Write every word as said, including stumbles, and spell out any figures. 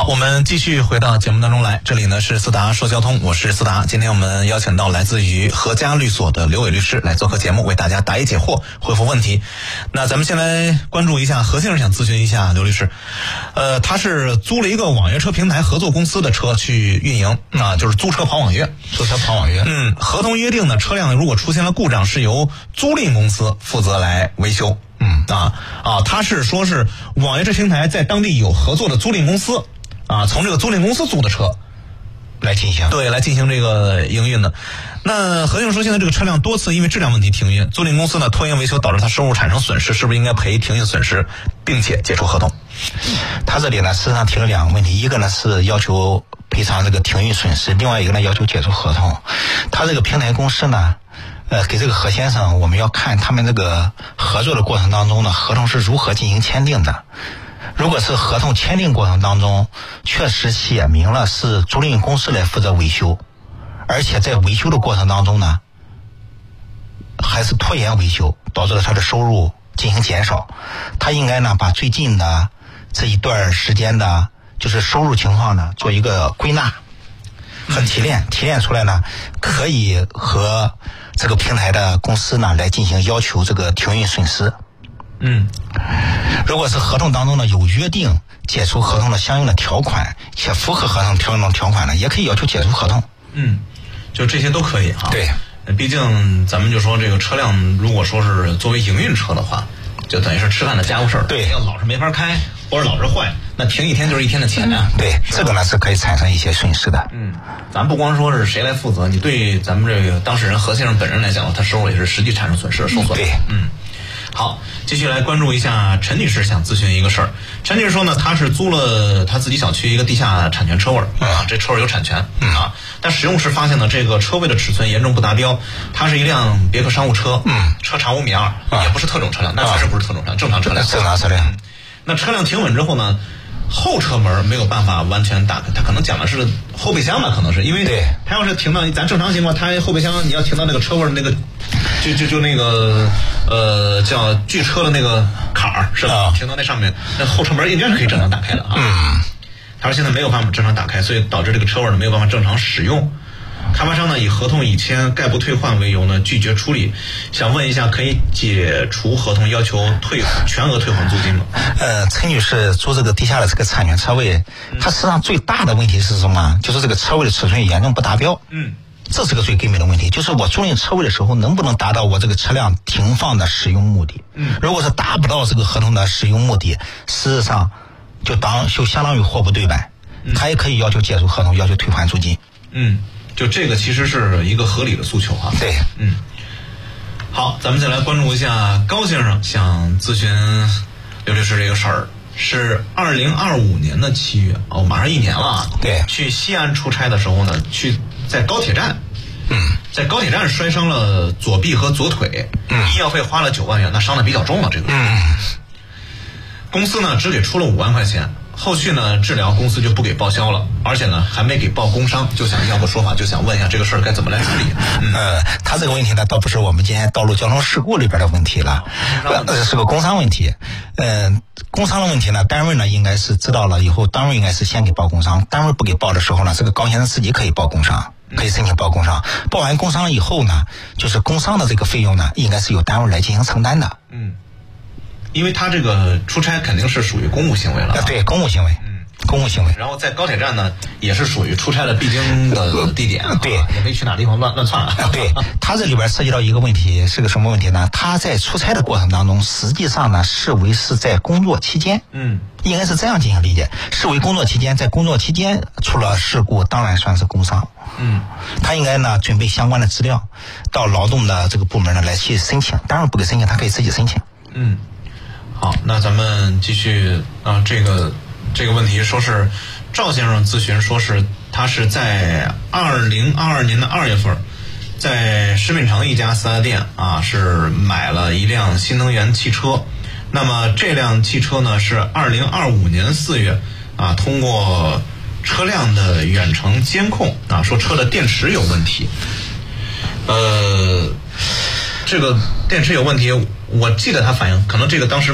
好，我们继续回到节目当中来，这里呢是思达说交通，我是思达。今天我们邀请到来自于合家律所的刘伟律师来做客节目，为大家答疑解惑，回复问题。那咱们先来关注一下，何先生想咨询一下刘律师，呃，他是租了一个网约车平台合作公司的车去运营啊，就是租车跑网约， 租车跑网约。 嗯，合同约定呢，车辆如果出现了故障，是由租赁公司负责来维修。嗯啊啊，他是说是网约车平台在当地有合作的租赁公司啊，从这个租赁公司租的车来进行， 对，来进行这个营运的。那何先生说，现在这个车辆多次因为质量问题停运，租赁公司呢拖延维修，导致他收入产生损失，是不是应该赔停运损失，并且解除合同？ 他这里呢，实际上提了两个问题，一个呢是要求赔偿这个停运损失，另外一个呢要求解除合同。他这个平台公司呢，呃，给这个何先生，我们要看他们这个合作的过程当中呢，合同是如何进行签订的。如果是合同签订过程当中确实写明了是租赁公司来负责维修，而且在维修的过程当中呢还是拖延维修，导致了他的收入进行减少，他应该呢把最近的这一段时间的就是收入情况呢做一个归纳和提炼，提炼出来呢可以和这个平台的公司呢来进行要求这个停运损失。 嗯， 如果是合同当中呢有约定解除合同的相应的条款，且符合合同条款条款呢，也可以要求解除合同。 嗯，就这些都可以哈。 对， 毕竟咱们就说这个车辆如果说是作为营运车的话，就等于是吃饭的家务事儿。 对， 要老是没法开或者老是坏，那停一天就是一天的钱啊。 嗯、对，这个呢是可以产生一些损失的。 嗯，咱不光说是谁来负责，你对咱们这个当事人何先生本人来讲，他收入也是实际产生损失的受损。 对， 嗯。好，继续来关注一下陈女士想咨询一个事儿。陈女士说呢，她是租了她自己小区一个地下产权车位啊，这车位有产权啊，但使用时发现呢，这个车位的尺寸严重不达标。它是一辆别克商务车，嗯，车长五米二，也不是特种车辆，那确实不是特种车辆，正常车辆。 正常车辆。 嗯，那车辆停稳之后呢，后车门没有办法完全打开，他可能讲的是后备箱吧，可能是因为对， 他要是停到咱正常情况，他后备箱你要停到那个车位那个，就就就那个呃叫拒车的那个坎儿是吧？啊、停到那上面，那后车门应该是可以正常打开的啊。嗯，他说现在没有办法正常打开，所以导致这个车位呢没有办法正常使用。开发商呢以合同已签概不退换为由呢拒绝处理，想问一下可以解除合同要求退全额退还租金吗？ 呃，陈女士租这个地下的这个产权车位，它实际上最大的问题是什么？就是这个车位的尺寸严重不达标。嗯，这是个最根本的问题，就是我租赁车位的时候能不能达到我这个车辆停放的使用目的？嗯，如果是达不到这个合同的使用目的，事实上就当就相当于货不对版，他也可以要求解除合同，要求退还租金。 嗯。就这个其实是一个合理的诉求哈。 对， 嗯，好，咱们再来关注一下高先生想咨询刘律师这个事儿，是二零二五年的七月哦，马上一年了。 对， 去西安出差的时候呢，去在高铁站，嗯，在高铁站摔伤了左臂和左腿，嗯，医药费花了九万元，那伤的比较重了这个。嗯，公司呢只给出了五万块钱。后续呢治疗公司就不给报销了，而且呢还没给报工伤，就想要个说法，就想问一下这个事儿该怎么来处理。 嗯，呃，他这个问题呢倒不是我们今天道路交通事故里边的问题了，呃，是个工伤问题。嗯、呃，工伤的问题呢，单位呢应该是知道了以后，单位应该是先给报工伤，单位不给报的时候呢，这个高先生自己可以报工伤，可以申请报工伤。报完工伤以后呢，就是工伤的这个费用呢，应该是由单位来进行承担的。 嗯。因为他这个出差肯定是属于公务行为了、啊， 对，公务行为，嗯，公务行为。 然后在高铁站呢，也是属于出差的必经的地点， 对， 啊、也没去哪地方乱乱窜、啊。 对，他这里边涉及到一个问题，是个什么问题呢？他在出差的过程当中，实际上呢，视为是在工作期间，嗯，应该是这样进行理解，视为工作期间，在工作期间出了事故，当然算是工伤。嗯，他应该呢准备相关的资料，到劳动的这个部门呢来去申请，当然不给申请，他可以自己申请。 嗯。好，那咱们继续啊，这个这个问题说是赵先生咨询，说是他是在二零二二年的二月份，在食品城一家四 S 店啊，是买了一辆新能源汽车。那么这辆汽车呢是二零二五年四月啊，通过车辆的远程监控啊，说车的电池有问题。呃，这个电池有问题，我记得他反映，可能这个当时。